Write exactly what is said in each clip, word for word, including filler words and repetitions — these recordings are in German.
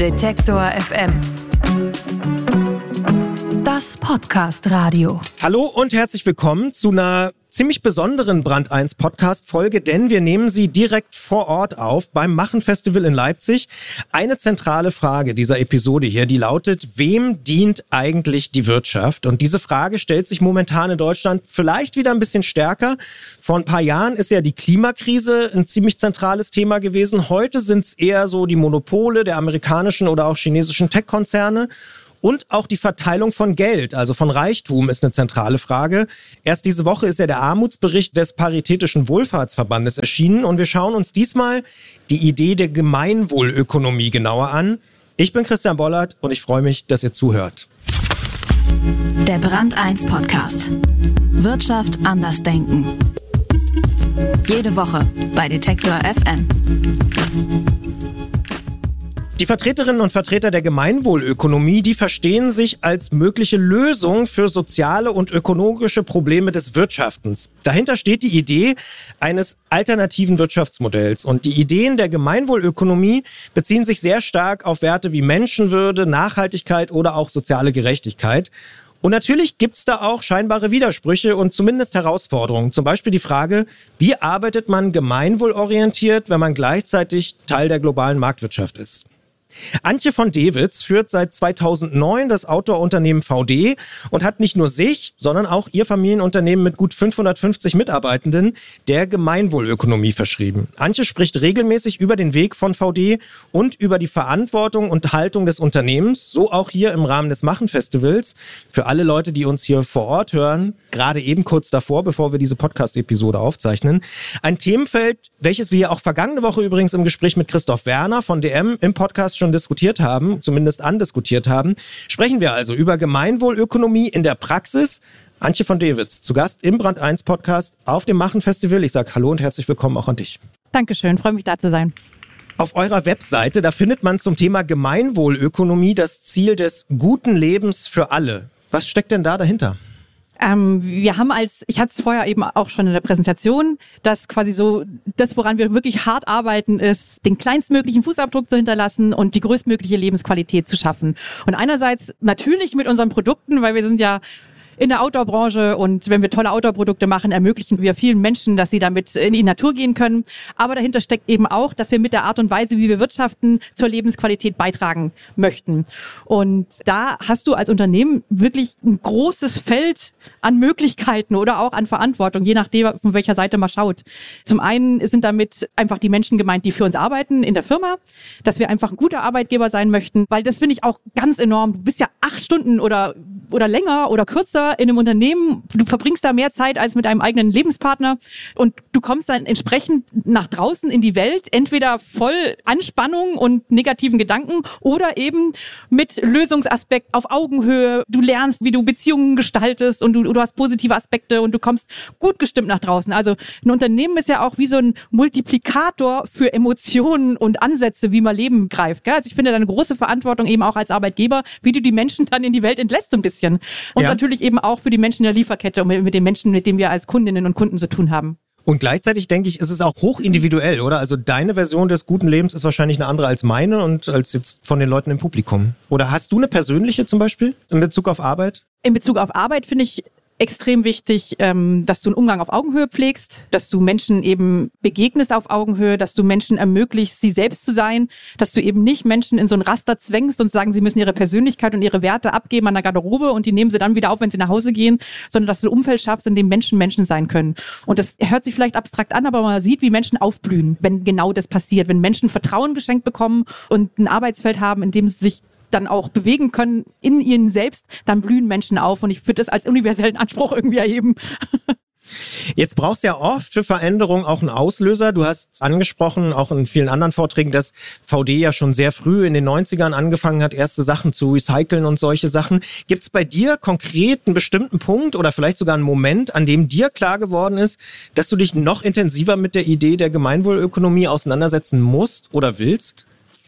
Detektor F M. Das Podcast-Radio. Hallo und herzlich willkommen zu einer ziemlich besonderen Brand eins Podcast-Folge, denn wir nehmen sie direkt vor Ort auf beim Machen-Festival in Leipzig. Eine zentrale Frage dieser Episode hier, die lautet: Wem dient eigentlich die Wirtschaft? Und diese Frage stellt sich momentan in Deutschland vielleicht wieder ein bisschen stärker. Vor ein paar Jahren ist ja die Klimakrise ein ziemlich zentrales Thema gewesen. Heute sind es eher so die Monopole der amerikanischen oder auch chinesischen Tech-Konzerne. Und auch die Verteilung von Geld, also von Reichtum, ist eine zentrale Frage. Erst diese Woche ist ja der Armutsbericht des Paritätischen Wohlfahrtsverbandes erschienen und wir schauen uns diesmal die Idee der Gemeinwohlökonomie genauer an. Ich bin Christian Bollert und ich freue mich, dass ihr zuhört. Der Brand eins Podcast. Wirtschaft anders denken. Jede Woche bei Detektor F M. Die Vertreterinnen und Vertreter der Gemeinwohlökonomie, die verstehen sich als mögliche Lösung für soziale und ökologische Probleme des Wirtschaftens. Dahinter steht die Idee eines alternativen Wirtschaftsmodells. Und die Ideen der Gemeinwohlökonomie beziehen sich sehr stark auf Werte wie Menschenwürde, Nachhaltigkeit oder auch soziale Gerechtigkeit. Und natürlich gibt's da auch scheinbare Widersprüche und zumindest Herausforderungen. Zum Beispiel die Frage, wie arbeitet man gemeinwohlorientiert, wenn man gleichzeitig Teil der globalen Marktwirtschaft ist? Antje von Dewitz führt seit zweitausendneun das Outdoor-Unternehmen V D und hat nicht nur sich, sondern auch ihr Familienunternehmen mit gut fünfhundertfünfzig Mitarbeitenden der Gemeinwohlökonomie verschrieben. Antje spricht regelmäßig über den Weg von V D und über die Verantwortung und Haltung des Unternehmens, so auch hier im Rahmen des Machen-Festivals. Für alle Leute, die uns hier vor Ort hören, gerade eben kurz davor, bevor wir diese Podcast-Episode aufzeichnen. Ein Themenfeld, welches wir auch vergangene Woche übrigens im Gespräch mit Christoph Werner von D M im Podcast schon diskutiert haben, zumindest andiskutiert haben, sprechen wir also über Gemeinwohlökonomie in der Praxis. Antje von Dewitz, zu Gast im Brand eins Podcast auf dem Machen-Festival. Ich sage Hallo und herzlich willkommen auch an dich. Dankeschön, freue mich da zu sein. Auf eurer Webseite, da findet man zum Thema Gemeinwohlökonomie das Ziel des guten Lebens für alle. Was steckt denn da dahinter? Ähm, wir haben als, ich hatte es vorher eben auch schon in der Präsentation, dass quasi so das, woran wir wirklich hart arbeiten, ist, den kleinstmöglichen Fußabdruck zu hinterlassen und die größtmögliche Lebensqualität zu schaffen. Und einerseits natürlich mit unseren Produkten, weil wir sind ja in der Outdoor-Branche und wenn wir tolle Outdoor-Produkte machen, ermöglichen wir vielen Menschen, dass sie damit in die Natur gehen können. Aber dahinter steckt eben auch, dass wir mit der Art und Weise, wie wir wirtschaften, zur Lebensqualität beitragen möchten. Und da hast du als Unternehmen wirklich ein großes Feld an Möglichkeiten oder auch an Verantwortung, je nachdem, von welcher Seite man schaut. Zum einen sind damit einfach die Menschen gemeint, die für uns arbeiten in der Firma, dass wir einfach ein guter Arbeitgeber sein möchten, weil das finde ich auch ganz enorm. Du bist ja acht Stunden oder, oder länger oder kürzer in einem Unternehmen, du verbringst da mehr Zeit als mit einem eigenen Lebenspartner und du kommst dann entsprechend nach draußen in die Welt, entweder voll Anspannung und negativen Gedanken oder eben mit Lösungsaspekt auf Augenhöhe. Du lernst, wie du Beziehungen gestaltest und du, du hast positive Aspekte und du kommst gut gestimmt nach draußen. Also ein Unternehmen ist ja auch wie so ein Multiplikator für Emotionen und Ansätze, wie man Leben greift. Also ich finde da eine große Verantwortung eben auch als Arbeitgeber, wie du die Menschen dann in die Welt entlässt so ein bisschen. Und ja, natürlich eben auch für die Menschen in der Lieferkette und mit den Menschen, mit denen wir als Kundinnen und Kunden zu tun haben. Und gleichzeitig denke ich, ist es auch hochindividuell, oder? Also deine Version des guten Lebens ist wahrscheinlich eine andere als meine und als jetzt von den Leuten im Publikum. Oder hast du eine persönliche zum Beispiel in Bezug auf Arbeit? In Bezug auf Arbeit finde ich extrem wichtig, ähm, dass du einen Umgang auf Augenhöhe pflegst, dass du Menschen eben begegnest auf Augenhöhe, dass du Menschen ermöglichst, sie selbst zu sein, dass du eben nicht Menschen in so ein Raster zwängst und sagen, sie müssen ihre Persönlichkeit und ihre Werte abgeben an der Garderobe und die nehmen sie dann wieder auf, wenn sie nach Hause gehen, sondern dass du ein Umfeld schaffst, in dem Menschen Menschen sein können. Und das hört sich vielleicht abstrakt an, aber man sieht, wie Menschen aufblühen, wenn genau das passiert, wenn Menschen Vertrauen geschenkt bekommen und ein Arbeitsfeld haben, in dem sie sich dann auch bewegen können in ihnen selbst, dann blühen Menschen auf. Und ich würde das als universellen Anspruch irgendwie erheben. Jetzt brauchst du ja oft für Veränderungen auch einen Auslöser. Du hast angesprochen, auch in vielen anderen Vorträgen, dass V D ja schon sehr früh in den neunzigern angefangen hat, erste Sachen zu recyceln und solche Sachen. Gibt es bei dir konkret einen bestimmten Punkt oder vielleicht sogar einen Moment, an dem dir klar geworden ist, dass du dich noch intensiver mit der Idee der Gemeinwohlökonomie auseinandersetzen musst oder willst?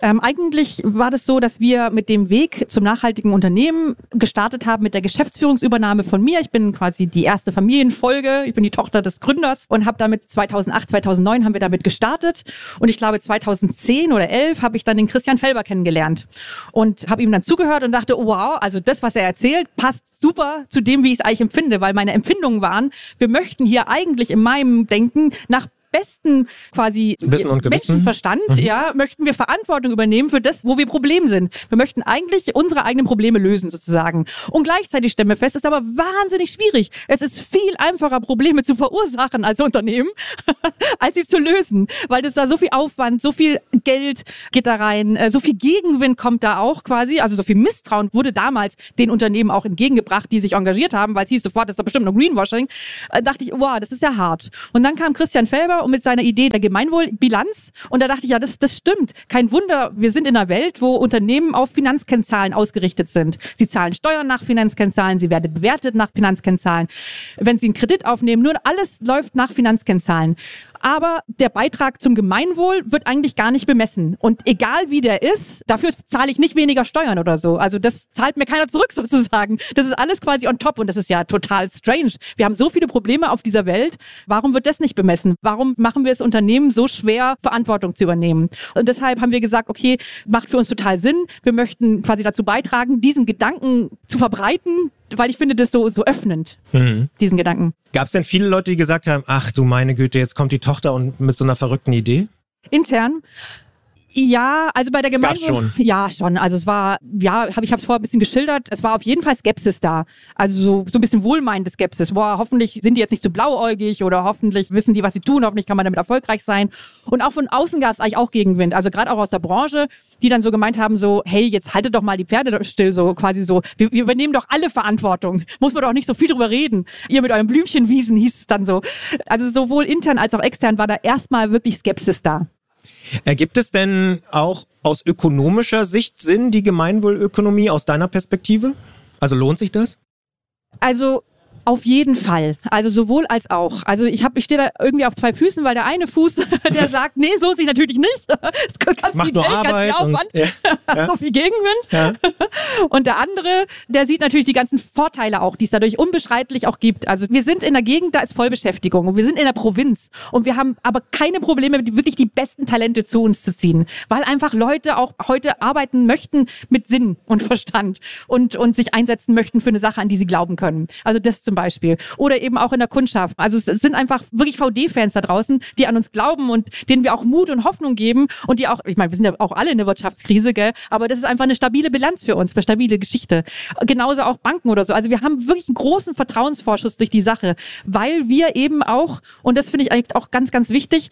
Ähm, eigentlich war das so, dass wir mit dem Weg zum nachhaltigen Unternehmen gestartet haben mit der Geschäftsführungsübernahme von mir. Ich bin quasi die erste Familienfolge. Ich bin die Tochter des Gründers und habe damit zweitausendacht, zweitausendneun haben wir damit gestartet. Und ich glaube zweitausendzehn oder elf habe ich dann den Christian Felber kennengelernt und habe ihm dann zugehört und dachte, oh, wow, also das, was er erzählt, passt super zu dem, wie ich es eigentlich empfinde, weil meine Empfindungen waren, wir möchten hier eigentlich in meinem Denken nach besten quasi Wissen und Gewissen. Menschenverstand, mhm. ja, möchten wir Verantwortung übernehmen für das, wo wir Problem sind. Wir möchten eigentlich unsere eigenen Probleme lösen sozusagen. Und gleichzeitig stellen wir fest, es ist aber wahnsinnig schwierig. Es ist viel einfacher, Probleme zu verursachen als Unternehmen, als sie zu lösen, weil das da so viel Aufwand, so viel Geld geht da rein, so viel Gegenwind kommt da auch quasi, also so viel Misstrauen wurde damals den Unternehmen auch entgegengebracht, die sich engagiert haben, weil es hieß sofort, das ist doch bestimmt noch Greenwashing. Da dachte ich, wow, das ist ja hart. Und dann kam Christian Felber und mit seiner Idee der Gemeinwohlbilanz. Und da dachte ich, ja, das, das stimmt. Kein Wunder, wir sind in einer Welt, wo Unternehmen auf Finanzkennzahlen ausgerichtet sind. Sie zahlen Steuern nach Finanzkennzahlen, sie werden bewertet nach Finanzkennzahlen. Wenn sie einen Kredit aufnehmen, nur alles läuft nach Finanzkennzahlen. Aber der Beitrag zum Gemeinwohl wird eigentlich gar nicht bemessen. Und egal wie der ist, dafür zahle ich nicht weniger Steuern oder so. Also das zahlt mir keiner zurück sozusagen. Das ist alles quasi on top und das ist ja total strange. Wir haben so viele Probleme auf dieser Welt. Warum wird das nicht bemessen? Warum machen wir es Unternehmen so schwer, Verantwortung zu übernehmen? Und deshalb haben wir gesagt, okay, macht für uns total Sinn. Wir möchten quasi dazu beitragen, diesen Gedanken zu verbreiten, weil ich finde das so, so öffnend, mhm. diesen Gedanken. Gab es denn viele Leute, die gesagt haben, ach du meine Güte, jetzt kommt die Tochter und mit so einer verrückten Idee? Intern? Ja, also bei der Gemeinde. Gab's schon? Ja, schon. Also es war, ja, hab, ich habe es vorher ein bisschen geschildert. Es war auf jeden Fall Skepsis da. Also so, so ein bisschen wohlmeinende Skepsis. Boah, hoffentlich sind die jetzt nicht so blauäugig oder hoffentlich wissen die, was sie tun. Hoffentlich kann man damit erfolgreich sein. Und auch von außen gab es eigentlich auch Gegenwind. Also gerade auch aus der Branche, die dann so gemeint haben, so, hey, jetzt haltet doch mal die Pferde still, so quasi so. Wir, wir übernehmen doch alle Verantwortung. Muss man doch nicht so viel drüber reden. Ihr mit euren Blümchenwiesen hieß es dann so. Also sowohl intern als auch extern war da erstmal wirklich Skepsis da. Ergibt es denn auch aus ökonomischer Sicht Sinn, die Gemeinwohlökonomie aus deiner Perspektive? Also lohnt sich das? Also auf jeden Fall. Also sowohl als auch. Also ich habe, ich stehe da irgendwie auf zwei Füßen, weil der eine Fuß, der sagt, nee, es lohnt sich natürlich nicht. Es ist ganz Macht viel nur Geld, Arbeit ganz viel Aufwand, und, ja, so viel Gegenwind. Ja. Und der andere, der sieht natürlich die ganzen Vorteile auch, die es dadurch unbeschreiblich auch gibt. Also wir sind in der Gegend, da ist Vollbeschäftigung und wir sind in der Provinz und wir haben aber keine Probleme, wirklich die besten Talente zu uns zu ziehen, weil einfach Leute auch heute arbeiten möchten mit Sinn und Verstand und, und sich einsetzen möchten für eine Sache, an die sie glauben können. Also das zum Beispiel. Oder eben auch in der Kundschaft. Also es sind einfach wirklich V D-Fans da draußen, die an uns glauben und denen wir auch Mut und Hoffnung geben und die auch, ich meine, wir sind ja auch alle in der Wirtschaftskrise, gell, aber das ist einfach eine stabile Bilanz für uns, eine stabile Geschichte. Genauso auch Banken oder so. Also wir haben wirklich einen großen Vertrauensvorschuss durch die Sache, weil wir eben auch, und das finde ich eigentlich auch ganz, ganz wichtig,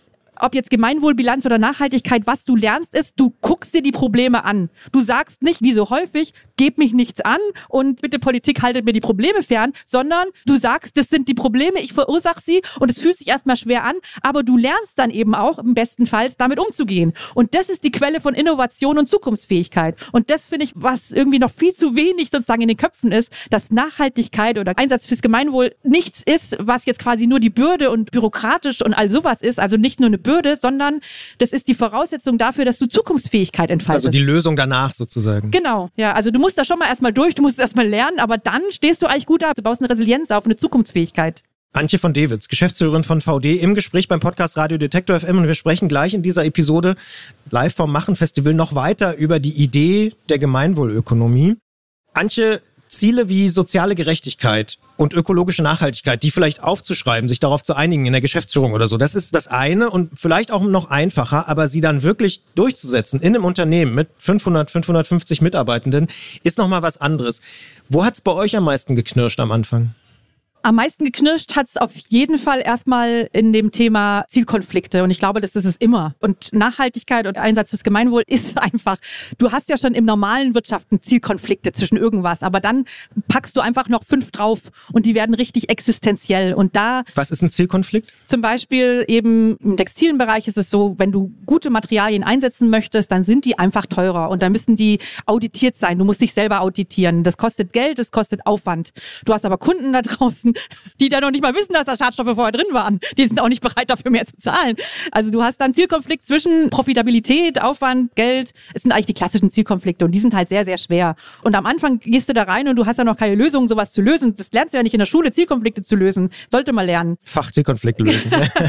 ob jetzt Gemeinwohlbilanz oder Nachhaltigkeit, was du lernst ist, du guckst dir die Probleme an. Du sagst nicht, wie so häufig, gebt mich nichts an und bitte Politik haltet mir die Probleme fern, sondern du sagst, das sind die Probleme, ich verursache sie und es fühlt sich erstmal schwer an, aber du lernst dann eben auch im besten Fall damit umzugehen. Und das ist die Quelle von Innovation und Zukunftsfähigkeit. Und das finde ich, was irgendwie noch viel zu wenig sozusagen in den Köpfen ist, dass Nachhaltigkeit oder Einsatz fürs Gemeinwohl nichts ist, was jetzt quasi nur die Bürde und bürokratisch und all sowas ist, also nicht nur eine Bürde, sondern das ist die Voraussetzung dafür, dass du Zukunftsfähigkeit entfaltest. Also die Lösung danach sozusagen. Genau, ja, also du musst da schon mal erstmal durch, du musst es erstmal lernen, aber dann stehst du eigentlich gut da, du baust eine Resilienz auf, eine Zukunftsfähigkeit. Antje von Dewitz, Geschäftsführerin von V D, im Gespräch beim Podcast Radio Detektor F M und wir sprechen gleich in dieser Episode live vom Machen-Festival noch weiter über die Idee der Gemeinwohlökonomie. Antje, Ziele wie soziale Gerechtigkeit und ökologische Nachhaltigkeit, die vielleicht aufzuschreiben, sich darauf zu einigen in der Geschäftsführung oder so, das ist das eine und vielleicht auch noch einfacher, aber sie dann wirklich durchzusetzen in einem Unternehmen mit fünfhundert, fünfhundertfünfzig Mitarbeitenden, ist nochmal was anderes. Wo hat's bei euch am meisten geknirscht am Anfang? Am meisten geknirscht hat es auf jeden Fall erstmal in dem Thema Zielkonflikte und ich glaube, das ist es immer. Und Nachhaltigkeit und Einsatz fürs Gemeinwohl ist einfach, du hast ja schon im normalen Wirtschaften Zielkonflikte zwischen irgendwas, aber dann packst du einfach noch fünf drauf und die werden richtig existenziell. Und da... Was ist ein Zielkonflikt? Zum Beispiel eben im textilen Bereich ist es so, wenn du gute Materialien einsetzen möchtest, dann sind die einfach teurer und dann müssen die auditiert sein. Du musst dich selber auditieren. Das kostet Geld, das kostet Aufwand. Du hast aber Kunden da draußen, die da noch nicht mal wissen, dass da Schadstoffe vorher drin waren. Die sind auch nicht bereit, dafür mehr zu zahlen. Also du hast dann Zielkonflikt zwischen Profitabilität, Aufwand, Geld. Es sind eigentlich die klassischen Zielkonflikte und die sind halt sehr, sehr schwer. Und am Anfang gehst du da rein und du hast ja noch keine Lösung, sowas zu lösen. Das lernst du ja nicht in der Schule, Zielkonflikte zu lösen. Sollte man lernen. Fachzielkonflikte lösen.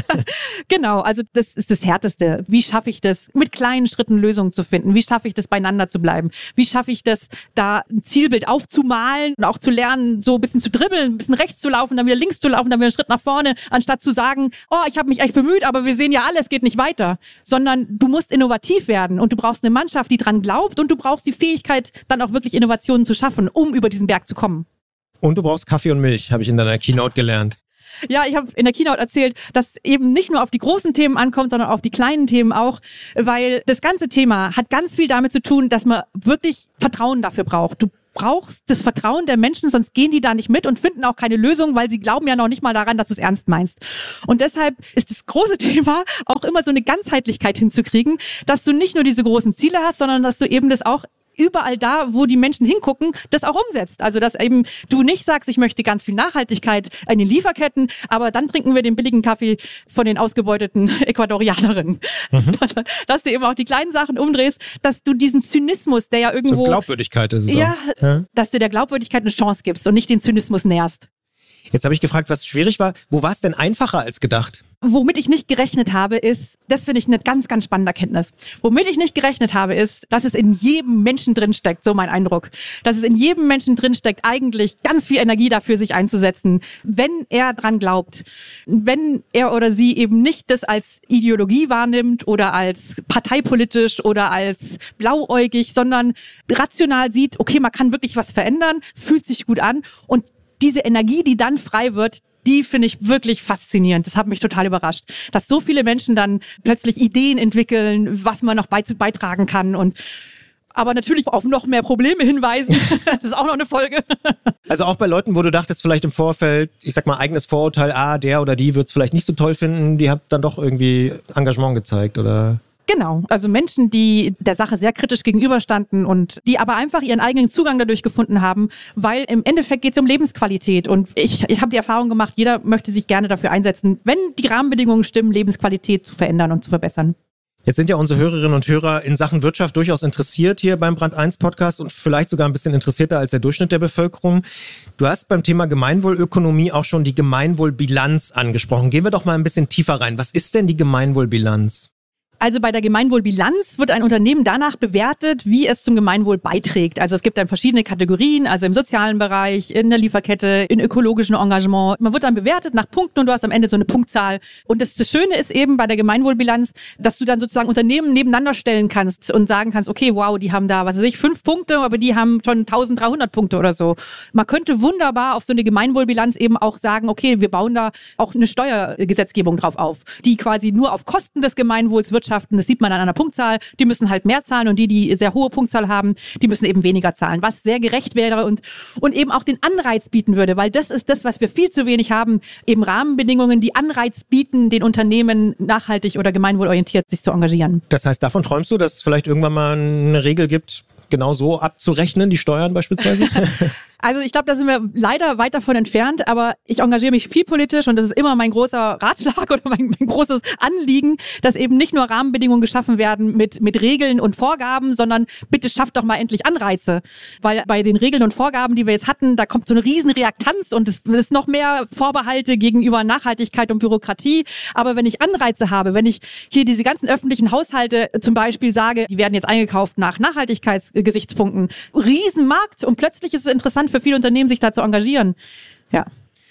Genau, also das ist das Härteste. Wie schaffe ich das, mit kleinen Schritten Lösungen zu finden? Wie schaffe ich das, beieinander zu bleiben? Wie schaffe ich das, da ein Zielbild aufzumalen und auch zu lernen, so ein bisschen zu dribbeln, ein bisschen rechts zu laufen, dann wieder links zu laufen, dann wieder einen Schritt nach vorne, anstatt zu sagen, oh, ich habe mich echt bemüht, aber wir sehen ja alle, es geht nicht weiter. Sondern du musst innovativ werden und du brauchst eine Mannschaft, die dran glaubt und du brauchst die Fähigkeit, dann auch wirklich Innovationen zu schaffen, um über diesen Berg zu kommen. Und du brauchst Kaffee und Milch, habe ich in deiner Keynote gelernt. Ja, ich habe in der Keynote erzählt, dass eben nicht nur auf die großen Themen ankommt, sondern auf die kleinen Themen auch, weil das ganze Thema hat ganz viel damit zu tun, dass man wirklich Vertrauen dafür braucht. Du brauchst das Vertrauen der Menschen, sonst gehen die da nicht mit und finden auch keine Lösung, weil sie glauben ja noch nicht mal daran, dass du es ernst meinst. Und deshalb ist das große Thema auch immer so eine Ganzheitlichkeit hinzukriegen, dass du nicht nur diese großen Ziele hast, sondern dass du eben das auch überall da, wo die Menschen hingucken, das auch umsetzt. Also, dass eben du nicht sagst, ich möchte ganz viel Nachhaltigkeit in den Lieferketten, aber dann trinken wir den billigen Kaffee von den ausgebeuteten Ecuadorianerinnen. Mhm. Sondern, dass du eben auch die kleinen Sachen umdrehst, dass du diesen Zynismus, der ja irgendwo... So Glaubwürdigkeit ist es ja, auch. Ja, dass du der Glaubwürdigkeit eine Chance gibst und nicht den Zynismus nährst. Jetzt habe ich gefragt, was schwierig war. Wo war es denn einfacher als gedacht? Womit ich nicht gerechnet habe, ist, das finde ich eine ganz, ganz spannende Erkenntnis. Womit ich nicht gerechnet habe, ist, dass es in jedem Menschen drinsteckt, so mein Eindruck. Dass es in jedem Menschen drinsteckt, eigentlich ganz viel Energie dafür, sich einzusetzen, wenn er dran glaubt. Wenn er oder sie eben nicht das als Ideologie wahrnimmt oder als parteipolitisch oder als blauäugig, sondern rational sieht, okay, man kann wirklich was verändern, fühlt sich gut an und diese Energie, die dann frei wird, die finde ich wirklich faszinierend. Das hat mich total überrascht, dass so viele Menschen dann plötzlich Ideen entwickeln, was man noch beitragen kann und aber natürlich auf noch mehr Probleme hinweisen. Das ist auch noch eine Folge. Also auch bei Leuten, wo du dachtest, vielleicht im Vorfeld, ich sag mal, eigenes Vorurteil, ah, der oder die wird es vielleicht nicht so toll finden, die hat dann doch irgendwie Engagement gezeigt, oder? Genau, also Menschen, die der Sache sehr kritisch gegenüberstanden und die aber einfach ihren eigenen Zugang dadurch gefunden haben, weil im Endeffekt geht es um Lebensqualität und ich, ich habe die Erfahrung gemacht, jeder möchte sich gerne dafür einsetzen, wenn die Rahmenbedingungen stimmen, Lebensqualität zu verändern und zu verbessern. Jetzt sind ja unsere Hörerinnen und Hörer in Sachen Wirtschaft durchaus interessiert hier beim Brand eins Podcast und vielleicht sogar ein bisschen interessierter als der Durchschnitt der Bevölkerung. Du hast beim Thema Gemeinwohlökonomie auch schon die Gemeinwohlbilanz angesprochen. Gehen wir doch mal ein bisschen tiefer rein. Was ist denn die Gemeinwohlbilanz? Also bei der Gemeinwohlbilanz wird ein Unternehmen danach bewertet, wie es zum Gemeinwohl beiträgt. Also es gibt dann verschiedene Kategorien, also im sozialen Bereich, in der Lieferkette, in ökologischen Engagement. Man wird dann bewertet nach Punkten und du hast am Ende so eine Punktzahl. Und das, das Schöne ist eben bei der Gemeinwohlbilanz, dass du dann sozusagen Unternehmen nebeneinander stellen kannst und sagen kannst, okay, wow, die haben da, was weiß ich, fünf Punkte, aber die haben schon eintausenddreihundert Punkte oder so. Man könnte wunderbar auf so eine Gemeinwohlbilanz eben auch sagen, okay, wir bauen da auch eine Steuergesetzgebung drauf auf, die quasi nur auf Kosten des Gemeinwohls wird. Das sieht man an einer Punktzahl. Die müssen halt mehr zahlen und die, die sehr hohe Punktzahl haben, die müssen eben weniger zahlen, was sehr gerecht wäre und, und eben auch den Anreiz bieten würde, weil das ist das, was wir viel zu wenig haben, eben Rahmenbedingungen, die Anreiz bieten, den Unternehmen nachhaltig oder gemeinwohlorientiert sich zu engagieren. Das heißt, davon träumst du, dass es vielleicht irgendwann mal eine Regel gibt, genau so abzurechnen, die Steuern beispielsweise? Also ich glaube, da sind wir leider weit davon entfernt, aber ich engagiere mich viel politisch und das ist immer mein großer Ratschlag oder mein, mein großes Anliegen, dass eben nicht nur Rahmenbedingungen geschaffen werden mit, mit Regeln und Vorgaben, sondern bitte schafft doch mal endlich Anreize. Weil bei den Regeln und Vorgaben, die wir jetzt hatten, da kommt so eine riesen Reaktanz und es ist noch mehr Vorbehalte gegenüber Nachhaltigkeit und Bürokratie. Aber wenn ich Anreize habe, wenn ich hier diese ganzen öffentlichen Haushalte zum Beispiel sage, die werden jetzt eingekauft nach Nachhaltigkeitsgesichtspunkten, Riesenmarkt und plötzlich ist es interessant für viele Unternehmen, sich da zu engagieren. Ja.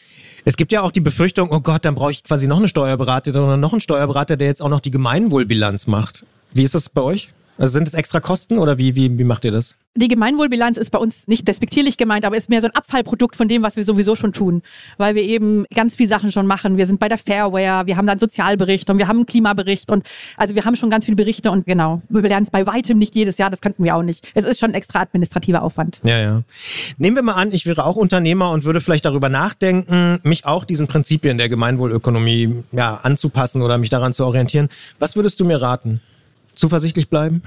Es gibt ja auch die Befürchtung, oh Gott, dann brauche ich quasi noch eine Steuerberaterin oder noch einen Steuerberater, der jetzt auch noch die Gemeinwohlbilanz macht. Wie ist das bei euch? Also sind es extra Kosten oder wie, wie, wie macht ihr das? Die Gemeinwohlbilanz ist bei uns nicht despektierlich gemeint, aber ist mehr so ein Abfallprodukt von dem, was wir sowieso schon tun. Weil wir eben ganz viele Sachen schon machen. Wir sind bei der Fairware, wir haben dann einen Sozialbericht und wir haben einen Klimabericht und also wir haben schon ganz viele Berichte und genau, wir lernen es bei weitem nicht jedes Jahr, das könnten wir auch nicht. Es ist schon ein extra administrativer Aufwand. Ja, ja. Nehmen wir mal an, ich wäre auch Unternehmer und würde vielleicht darüber nachdenken, mich auch diesen Prinzipien der Gemeinwohlökonomie ja, anzupassen oder mich daran zu orientieren. Was würdest du mir raten? zuversichtlich bleiben?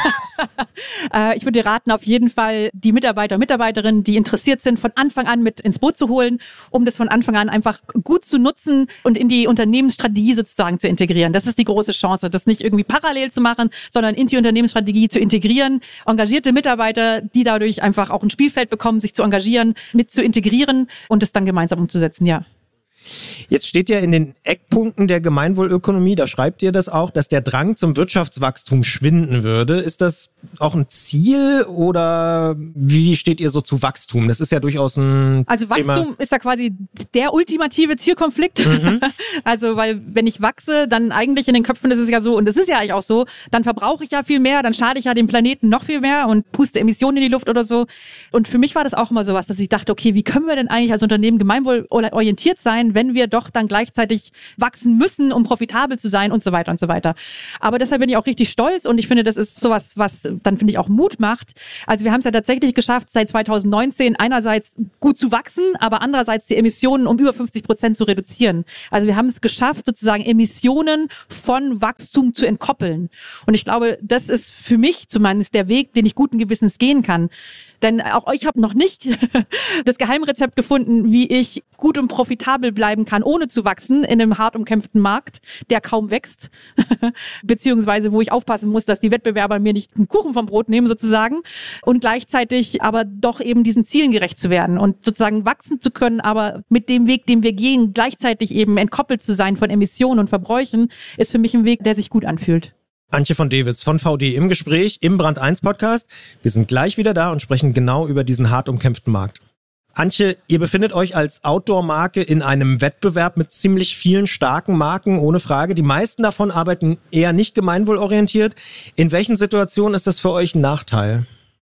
Ich würde dir raten, auf jeden Fall die Mitarbeiter und Mitarbeiterinnen, die interessiert sind, von Anfang an mit ins Boot zu holen, um das von Anfang an einfach gut zu nutzen und in die Unternehmensstrategie sozusagen zu integrieren. Das ist die große Chance, das nicht irgendwie parallel zu machen, sondern in die Unternehmensstrategie zu integrieren. Engagierte Mitarbeiter, die dadurch einfach auch ein Spielfeld bekommen, sich zu engagieren, mit zu integrieren und es dann gemeinsam umzusetzen, ja. Jetzt steht ja in den Eckpunkten der Gemeinwohlökonomie, da schreibt ihr das auch, dass der Drang zum Wirtschaftswachstum schwinden würde. Ist das auch ein Ziel oder wie steht ihr so zu Wachstum? Das ist ja durchaus ein Also Wachstum Thema. Ist ja quasi der ultimative Zielkonflikt. Mhm. Also weil wenn ich wachse, dann eigentlich in den Köpfen ist es ja so, und es ist ja eigentlich auch so, dann verbrauche ich ja viel mehr, dann schade ich ja dem Planeten noch viel mehr und puste Emissionen in die Luft oder so. Und für mich war das auch immer so was, dass ich dachte, okay, wie können wir denn eigentlich als Unternehmen gemeinwohlorientiert sein, wenn wir doch dann gleichzeitig wachsen müssen, um profitabel zu sein und so weiter und so weiter. Aber deshalb bin ich auch richtig stolz und ich finde, das ist sowas, was dann, finde ich, auch Mut macht. Also wir haben es ja tatsächlich geschafft, seit zwanzig neunzehn einerseits gut zu wachsen, aber andererseits die Emissionen um über fünfzig Prozent zu reduzieren. Also wir haben es geschafft, sozusagen Emissionen von Wachstum zu entkoppeln. Und ich glaube, das ist für mich zumindest der Weg, den ich guten Gewissens gehen kann. Denn auch ich habe noch nicht das Geheimrezept gefunden, wie ich gut und profitabel bleiben kann, ohne zu wachsen in einem hart umkämpften Markt, der kaum wächst, beziehungsweise wo ich aufpassen muss, dass die Wettbewerber mir nicht einen Kuchen vom Brot nehmen sozusagen und gleichzeitig aber doch eben diesen Zielen gerecht zu werden und sozusagen wachsen zu können, aber mit dem Weg, den wir gehen, gleichzeitig eben entkoppelt zu sein von Emissionen und Verbräuchen, ist für mich ein Weg, der sich gut anfühlt. Antje von Dewitz von V D im Gespräch im Brand eins Podcast. Wir sind gleich wieder da und sprechen genau über diesen hart umkämpften Markt. Antje, ihr befindet euch als Outdoor-Marke in einem Wettbewerb mit ziemlich vielen starken Marken, ohne Frage. Die meisten davon arbeiten eher nicht gemeinwohlorientiert. In welchen Situationen ist das für euch ein Nachteil?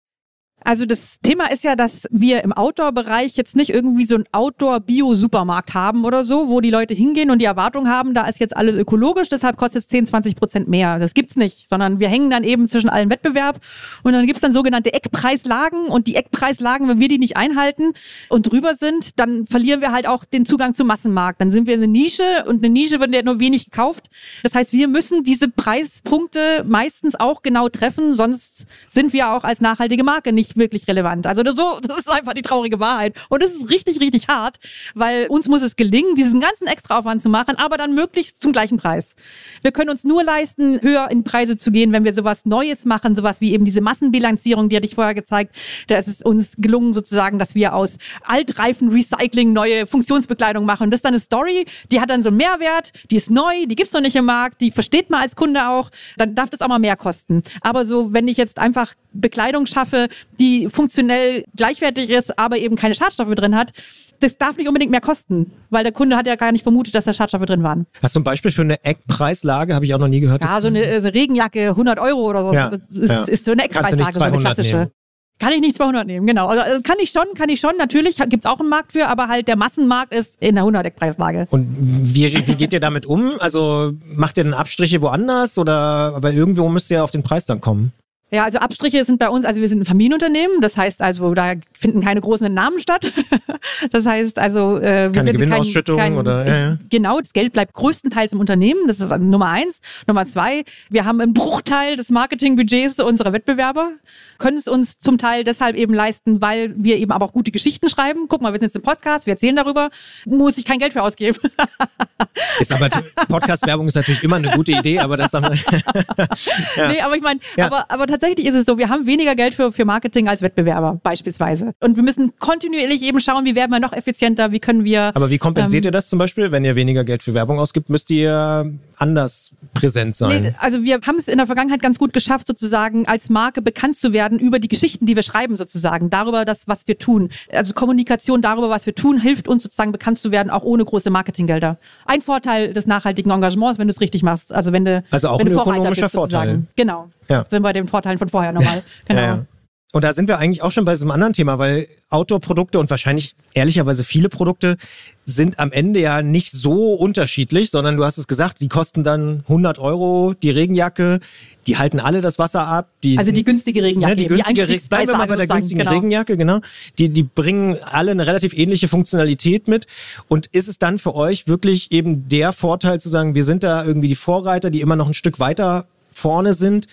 Also das Thema ist ja, dass wir im Outdoor-Bereich jetzt nicht irgendwie so einen Outdoor-Bio-Supermarkt haben oder so, wo die Leute hingehen und die Erwartung haben, da ist jetzt alles ökologisch, deshalb kostet es zehn, zwanzig Prozent mehr. Das gibt's nicht, sondern wir hängen dann eben zwischen allen Wettbewerb und dann gibt's dann sogenannte Eckpreislagen und die Eckpreislagen, wenn wir die nicht einhalten und drüber sind, dann verlieren wir halt auch den Zugang zum Massenmarkt. Dann sind wir eine Nische und eine Nische wird ja nur wenig gekauft. Das heißt, wir müssen diese Preispunkte meistens auch genau treffen, sonst sind wir auch als nachhaltige Marke nicht wirklich relevant. Also so, das ist einfach die traurige Wahrheit. Und das ist richtig, richtig hart, weil uns muss es gelingen, diesen ganzen Extraaufwand zu machen, aber dann möglichst zum gleichen Preis. Wir können uns nur leisten, höher in Preise zu gehen, wenn wir sowas Neues machen, sowas wie eben diese Massenbilanzierung, die hatte ich vorher gezeigt. Da ist es uns gelungen sozusagen, dass wir aus Altreifen Recycling neue Funktionsbekleidung machen. Das ist dann eine Story, die hat dann so einen Mehrwert, die ist neu, die gibt's noch nicht im Markt, die versteht man als Kunde auch, dann darf das auch mal mehr kosten. Aber so, wenn ich jetzt einfach Bekleidung schaffe, die funktionell gleichwertig ist, aber eben keine Schadstoffe drin hat, das darf nicht unbedingt mehr kosten, weil der Kunde hat ja gar nicht vermutet, dass da Schadstoffe drin waren. Hast du ein Beispiel für eine Eckpreislage? Habe ich auch noch nie gehört. Ja, so eine, eine Regenjacke, hundert Euro oder so. Ja, das ist, ja. ist so eine Eckpreislage, Kannst du nicht zweihundert so eine klassische. Nehmen. Kann ich nicht zweihundert nehmen, genau. Also kann ich schon, kann ich schon. Natürlich gibt's auch einen Markt für, aber halt der Massenmarkt ist in der hundert-Eckpreislage. Und wie, wie geht ihr damit um? Also macht ihr dann Abstriche woanders oder, weil irgendwo müsst ihr auf den Preis dann kommen? Ja, also Abstriche sind bei uns, also wir sind ein Familienunternehmen, das heißt also, da finden keine großen Namen statt. Das heißt also, äh, wir keine sind Gewinnausschüttung kein, kein, oder ja, ja. Genau, das Geld bleibt größtenteils im Unternehmen, das ist Nummer eins. Nummer zwei, wir haben einen Bruchteil des Marketingbudgets unserer Wettbewerber, können es uns zum Teil deshalb eben leisten, weil wir eben aber auch gute Geschichten schreiben. Guck mal, wir sind jetzt im Podcast, wir erzählen darüber, muss ich kein Geld für ausgeben. Ist aber Podcast-Werbung ist natürlich immer eine gute Idee, aber das haben wir. Ja. Nee, aber ich meine, ja. aber, aber tatsächlich ist es so, wir haben weniger Geld für, für Marketing als Wettbewerber beispielsweise. Und wir müssen kontinuierlich eben schauen, wie werden wir noch effizienter, wie können wir... Aber wie kompensiert ähm, ihr das zum Beispiel, wenn ihr weniger Geld für Werbung ausgibt, müsst ihr anders präsent sein? Nee, also wir haben es in der Vergangenheit ganz gut geschafft, sozusagen als Marke bekannt zu werden über die Geschichten, die wir schreiben sozusagen, darüber, das, was wir tun. Also Kommunikation darüber, was wir tun, hilft uns sozusagen bekannt zu werden, auch ohne große Marketinggelder. Ein Vorteil des nachhaltigen Engagements, wenn du es richtig machst. Also wenn du Also auch wenn ein du Vorreiter ökonomischer bist, sozusagen. Vorteil. Genau. Ja. Sind bei den Vorteilen von vorher nochmal. Genau. Ja, ja. Und da sind wir eigentlich auch schon bei diesem anderen Thema, weil Outdoor-Produkte und wahrscheinlich ehrlicherweise viele Produkte sind am Ende ja nicht so unterschiedlich, sondern du hast es gesagt, die kosten dann hundert Euro, die Regenjacke, die halten alle das Wasser ab. Die also die günstige Regenjacke. Ne, die günstige Regenjacke, bleiben wir mal bei der günstigen genau. Regenjacke, genau. Die, die bringen alle eine relativ ähnliche Funktionalität mit. Und ist es dann für euch wirklich eben der Vorteil zu sagen, wir sind da irgendwie die Vorreiter, die immer noch ein Stück weiter vorne sind,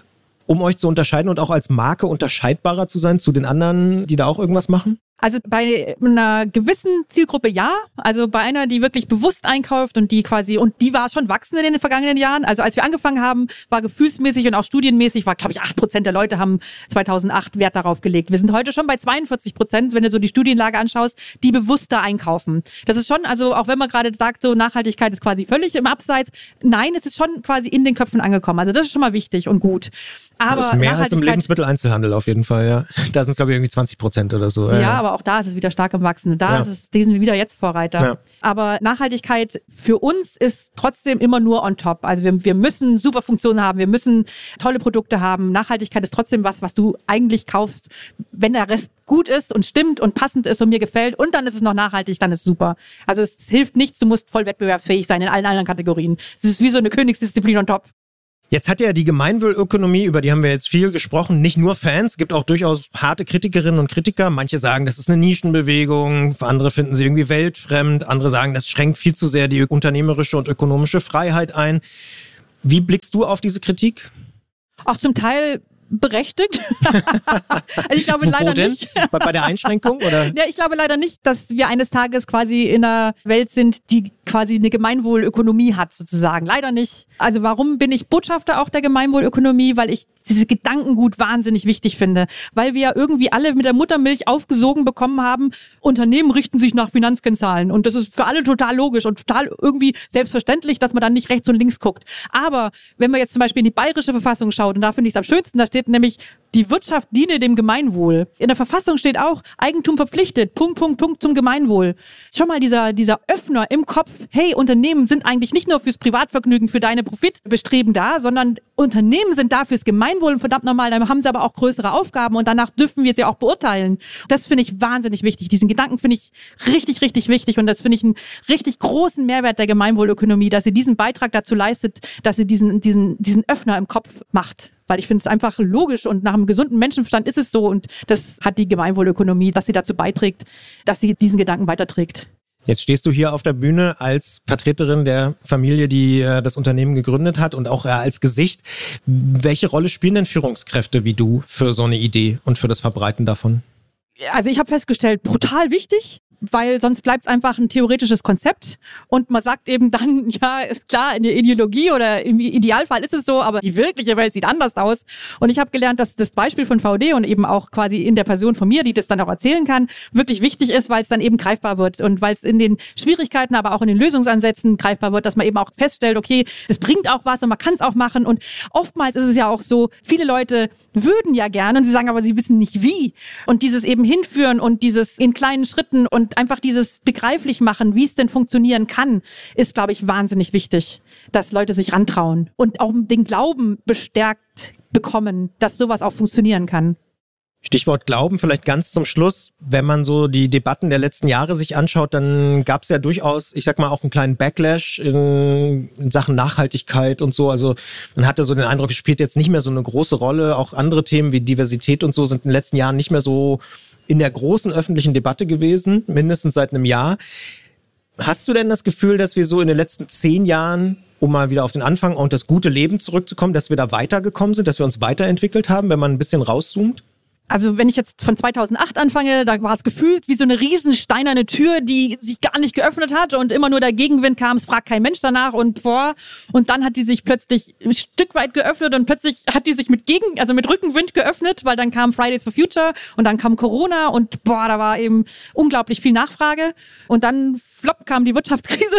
um euch zu unterscheiden und auch als Marke unterscheidbarer zu sein zu den anderen, die da auch irgendwas machen? Also bei einer gewissen Zielgruppe ja, also bei einer, die wirklich bewusst einkauft und die quasi, und die war schon wachsend in den vergangenen Jahren. Also als wir angefangen haben, war gefühlsmäßig und auch studienmäßig, war glaube ich acht Prozent der Leute haben zweitausendacht Wert darauf gelegt. Wir sind heute schon bei zweiundvierzig Prozent, wenn du so die Studienlage anschaust, die bewusster einkaufen. Das ist schon, also auch wenn man gerade sagt, so Nachhaltigkeit ist quasi völlig im Abseits, nein, es ist schon quasi in den Köpfen angekommen. Also das ist schon mal wichtig und gut. Aber das ist mehr als im Lebensmitteleinzelhandel auf jeden Fall, ja. Da sind es, glaube ich, irgendwie zwanzig Prozent oder so. Ja, ja, aber auch da ist es wieder stark im Wachsen. Da ja. ist es, die sind wir wieder jetzt Vorreiter. Ja. Aber Nachhaltigkeit für uns ist trotzdem immer nur on top. Also wir, wir müssen super Funktionen haben, wir müssen tolle Produkte haben. Nachhaltigkeit ist trotzdem was, was du eigentlich kaufst, wenn der Rest gut ist und stimmt und passend ist und mir gefällt und dann ist es noch nachhaltig, dann ist es super. Also es hilft nichts, du musst voll wettbewerbsfähig sein in allen anderen Kategorien. Es ist wie so eine Königsdisziplin on top. Jetzt hat ja die Gemeinwohlökonomie, über die haben wir jetzt viel gesprochen, nicht nur Fans, es gibt auch durchaus harte Kritikerinnen und Kritiker. Manche sagen, das ist eine Nischenbewegung, andere finden sie irgendwie weltfremd, andere sagen, das schränkt viel zu sehr die unternehmerische und ökonomische Freiheit ein. Wie blickst du auf diese Kritik? Auch zum Teil berechtigt. Also ich glaube Wo leider denn? nicht. Bei, bei der Einschränkung? Oder? Ja, ich glaube leider nicht, dass wir eines Tages quasi in einer Welt sind, die quasi eine Gemeinwohlökonomie hat, sozusagen. Leider nicht. Also warum bin ich Botschafter auch der Gemeinwohlökonomie? Weil ich diese Gedankengut wahnsinnig wichtig finde. Weil wir ja irgendwie alle mit der Muttermilch aufgesogen bekommen haben, Unternehmen richten sich nach Finanzkennzahlen. Und das ist für alle total logisch und total irgendwie selbstverständlich, dass man dann nicht rechts und links guckt. Aber wenn man jetzt zum Beispiel in die bayerische Verfassung schaut, und da finde ich es am schönsten, da steht nämlich, die Wirtschaft diene dem Gemeinwohl. In der Verfassung steht auch, Eigentum verpflichtet, Punkt, Punkt, Punkt zum Gemeinwohl. Schon mal dieser, dieser Öffner im Kopf, hey, Unternehmen sind eigentlich nicht nur fürs Privatvergnügen, für deine Profitbestreben da, sondern Unternehmen sind da fürs Gemeinwohl und verdammt nochmal, dann haben sie aber auch größere Aufgaben und danach dürfen wir sie auch beurteilen. Das finde ich wahnsinnig wichtig. Diesen Gedanken finde ich richtig, richtig wichtig und das finde ich einen richtig großen Mehrwert der Gemeinwohlökonomie, dass sie diesen Beitrag dazu leistet, dass sie diesen, diesen, diesen Öffner im Kopf macht. Weil ich finde es einfach logisch und nach einem gesunden Menschenverstand ist es so und das hat die Gemeinwohlökonomie, dass sie dazu beiträgt, dass sie diesen Gedanken weiterträgt. Jetzt stehst du hier auf der Bühne als Vertreterin der Familie, die äh, das Unternehmen gegründet hat und auch äh, als Gesicht. Welche Rolle spielen denn Führungskräfte wie du für so eine Idee und für das Verbreiten davon? Also ich habe festgestellt, brutal wichtig. Weil sonst bleibt es einfach ein theoretisches Konzept und man sagt eben dann, ja, ist klar, in der Ideologie oder im Idealfall ist es so, aber die wirkliche Welt sieht anders aus. Und ich habe gelernt, dass das Beispiel von V D und eben auch quasi in der Person von mir, die das dann auch erzählen kann, wirklich wichtig ist, weil es dann eben greifbar wird und weil es in den Schwierigkeiten, aber auch in den Lösungsansätzen greifbar wird, dass man eben auch feststellt, okay, das bringt auch was und man kann es auch machen. Und oftmals ist es ja auch so, viele Leute würden ja gerne und sie sagen aber, sie wissen nicht wie. Und dieses eben hinführen und dieses in kleinen Schritten und einfach dieses begreiflich machen, wie es denn funktionieren kann, ist, glaube ich, wahnsinnig wichtig, dass Leute sich rantrauen und auch den Glauben bestärkt bekommen, dass sowas auch funktionieren kann. Stichwort Glauben, vielleicht ganz zum Schluss. Wenn man so die Debatten der letzten Jahre sich anschaut, dann gab es ja durchaus, ich sag mal, auch einen kleinen Backlash in, in Sachen Nachhaltigkeit und so. Also man hatte so den Eindruck, es spielt jetzt nicht mehr so eine große Rolle. Auch andere Themen wie Diversität und so sind in den letzten Jahren nicht mehr so in der großen öffentlichen Debatte gewesen, mindestens seit einem Jahr. Hast du denn das Gefühl, dass wir so in den letzten zehn Jahren, um mal wieder auf den Anfang und das gute Leben zurückzukommen, dass wir da weitergekommen sind, dass wir uns weiterentwickelt haben, wenn man ein bisschen rauszoomt? Also wenn ich jetzt von zweitausendacht anfange, da war es gefühlt wie so eine riesen steinerne Tür, die sich gar nicht geöffnet hat und immer nur der Gegenwind kam, es fragt kein Mensch danach und vor. Und dann hat die sich plötzlich ein Stück weit geöffnet und plötzlich hat die sich mit Gegen, also mit Rückenwind geöffnet, weil dann kam Fridays for Future und dann kam Corona und boah, da war eben unglaublich viel Nachfrage. Und dann flop kam die Wirtschaftskrise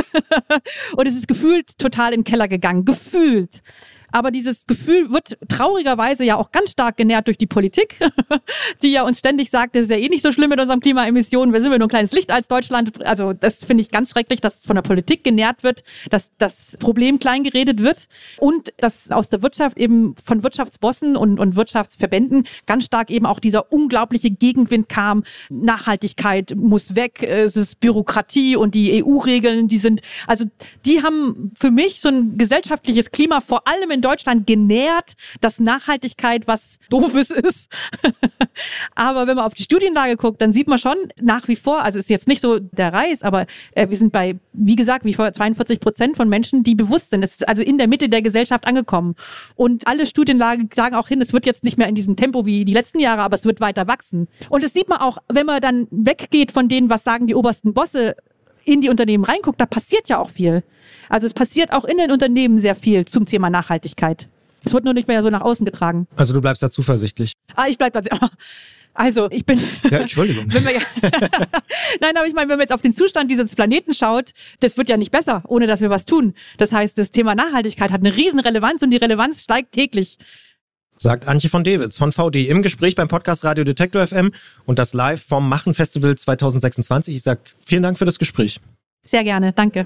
und es ist gefühlt total in den Keller gegangen. Gefühlt. Aber dieses Gefühl wird traurigerweise ja auch ganz stark genährt durch die Politik, die ja uns ständig sagt, das ist ja eh nicht so schlimm mit unseren Klimaemissionen, wir sind ja nur ein kleines Licht als Deutschland. Also das finde ich ganz schrecklich, dass von der Politik genährt wird, dass das Problem klein geredet wird und dass aus der Wirtschaft eben von Wirtschaftsbossen und, und Wirtschaftsverbänden ganz stark eben auch dieser unglaubliche Gegenwind kam. Nachhaltigkeit muss weg, es ist Bürokratie und die E U-Regeln, die sind, also die haben für mich so ein gesellschaftliches Klima vor allem in Deutschland genährt, dass Nachhaltigkeit was Doofes ist. Aber wenn man auf die Studienlage guckt, dann sieht man schon nach wie vor, also ist jetzt nicht so der Reis, aber äh, wir sind bei, wie gesagt, wie vorher zweiundvierzig Prozent von Menschen, die bewusst sind. Es ist also in der Mitte der Gesellschaft angekommen. Und alle Studienlagen sagen auch hin, es wird jetzt nicht mehr in diesem Tempo wie die letzten Jahre, aber es wird weiter wachsen. Und das sieht man auch, wenn man dann weggeht von denen, was sagen die obersten Bosse, in die Unternehmen reinguckt, da passiert ja auch viel. Also es passiert auch in den Unternehmen sehr viel zum Thema Nachhaltigkeit. Es wird nur nicht mehr so nach außen getragen. Also du bleibst da zuversichtlich? Ah, ich bleib da. Also ich bin... Ja, Entschuldigung. wenn wir ja, Nein, aber ich meine, wenn man jetzt auf den Zustand dieses Planeten schaut, das wird ja nicht besser, ohne dass wir was tun. Das heißt, das Thema Nachhaltigkeit hat eine riesen Relevanz und die Relevanz steigt täglich. Sagt Antje von Dewitz von V D im Gespräch beim Podcast Radio Detektor F M und das live vom Machen Festival zwanzig sechsundzwanzig. Ich sage vielen Dank für das Gespräch. Sehr gerne, danke.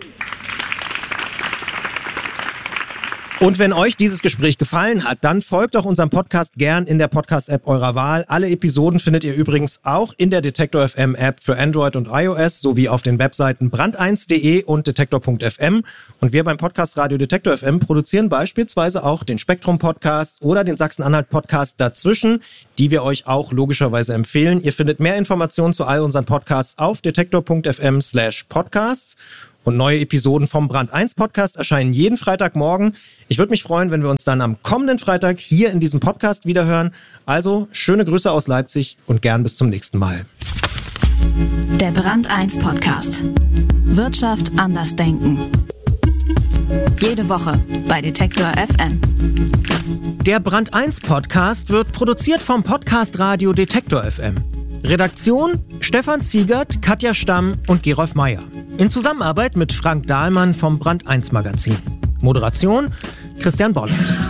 Und wenn euch dieses Gespräch gefallen hat, dann folgt doch unserem Podcast gern in der Podcast-App eurer Wahl. Alle Episoden findet ihr übrigens auch in der Detektor F M App für Android und iOS sowie auf den Webseiten brand eins punkt de und detektor punkt f m. Und wir beim Podcast Radio Detektor F M produzieren beispielsweise auch den Spektrum-Podcast oder den Sachsen-Anhalt-Podcast dazwischen, die wir euch auch logischerweise empfehlen. Ihr findet mehr Informationen zu all unseren Podcasts auf detektor punkt f m slash podcasts. Und neue Episoden vom Brand eins Podcast erscheinen jeden Freitagmorgen. Ich würde mich freuen, wenn wir uns dann am kommenden Freitag hier in diesem Podcast wiederhören. Also schöne Grüße aus Leipzig und gern bis zum nächsten Mal. Der Brand eins Podcast. Wirtschaft anders denken. Jede Woche bei Detektor F M. Der Brand eins Podcast wird produziert vom Podcast Radio Detektor F M. Redaktion Stefan Ziegert, Katja Stamm und Gerolf Meyer. In Zusammenarbeit mit Frank Dahlmann vom Brand eins Magazin. Moderation Christian Bolland.